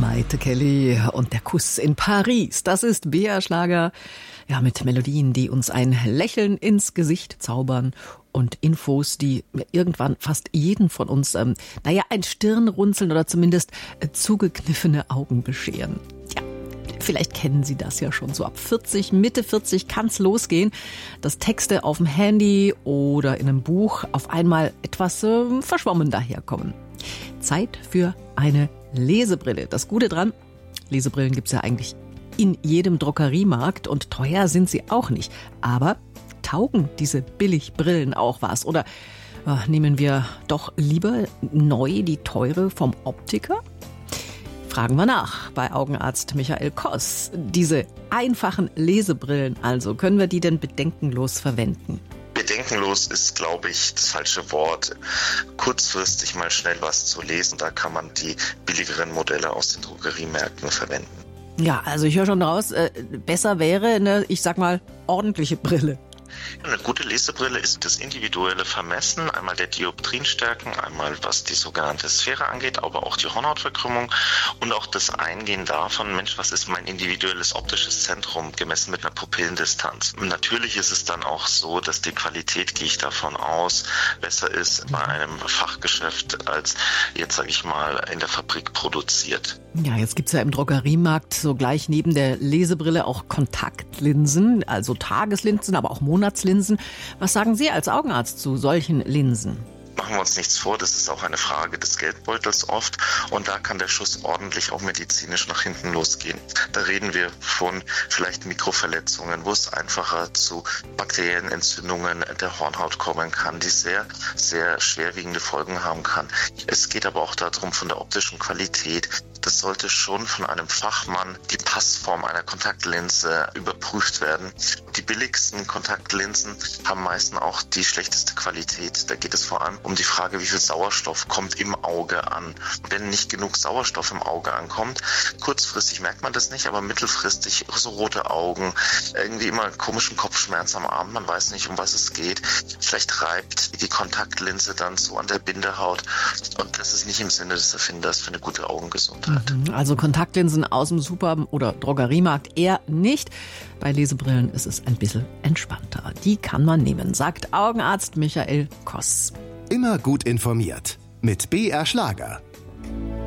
Maite Kelly und der Kuss in Paris. Das ist BR Schlager. Ja, mit Melodien, die uns ein Lächeln ins Gesicht zaubern und Infos, die irgendwann fast jeden von uns, ein Stirnrunzeln oder zumindest zugekniffene Augen bescheren. Ja, vielleicht kennen Sie das ja schon. So ab 40, Mitte 40 kann's losgehen, dass Texte auf dem Handy oder in einem Buch auf einmal etwas verschwommen daherkommen. Zeit für eine Lesebrille. Das Gute dran, Lesebrillen gibt's ja eigentlich in jedem Drogeriemarkt und teuer sind sie auch nicht. Aber taugen diese Billigbrillen auch was? Oder nehmen wir doch lieber neu die teure vom Optiker? Fragen wir nach bei Augenarzt Michael Koss. Diese einfachen Lesebrillen also, können wir die denn bedenkenlos verwenden? Bedenkenlos ist, glaube ich, das falsche Wort. Kurzfristig mal schnell was zu lesen, da kann man die billigeren Modelle aus den Drogeriemärkten verwenden. Ja, also ich höre schon raus, besser wäre eine, ich sag mal, ordentliche Brille. Eine gute Lesebrille ist das individuelle Vermessen, einmal der Dioptrienstärken, einmal was die sogenannte Sphäre angeht, aber auch die Hornhautverkrümmung und auch das Eingehen davon, Mensch, was ist mein individuelles optisches Zentrum gemessen mit einer Pupillendistanz. Und natürlich ist es dann auch so, dass die Qualität, gehe ich davon aus, besser ist bei einem Fachgeschäft als jetzt, sage ich mal, in der Fabrik produziert. Ja, jetzt gibt's ja im Drogeriemarkt so gleich neben der Lesebrille auch Kontaktlinsen, also Tageslinsen, aber auch Monatslinsen. Was sagen Sie als Augenarzt zu solchen Linsen? Machen wir uns nichts vor, das ist auch eine Frage des Geldbeutels oft und da kann der Schuss ordentlich auch medizinisch nach hinten losgehen. Da reden wir von vielleicht Mikroverletzungen, wo es einfacher zu bakteriellen Entzündungen der Hornhaut kommen kann, die sehr, sehr schwerwiegende Folgen haben kann. Es geht aber auch darum, von der optischen Qualität. Das sollte schon von einem Fachmann die Passform einer Kontaktlinse überprüft werden. Die billigsten Kontaktlinsen haben meistens auch die schlechteste Qualität. Da geht es vor allem um die Frage, wie viel Sauerstoff kommt im Auge an. Wenn nicht genug Sauerstoff im Auge ankommt, kurzfristig merkt man das nicht, aber mittelfristig so rote Augen, irgendwie immer einen komischen Kopfschmerz am Abend, man weiß nicht, um was es geht. Vielleicht reibt die Kontaktlinse dann so an der Bindehaut und das ist nicht im Sinne des Erfinders für eine gute Augengesundheit. Also Kontaktlinsen aus dem Super- oder Drogeriemarkt eher nicht. Bei Lesebrillen ist es ein bisschen entspannter. Die kann man nehmen, sagt Augenarzt Michael Koss. Immer gut informiert mit BR Schlager.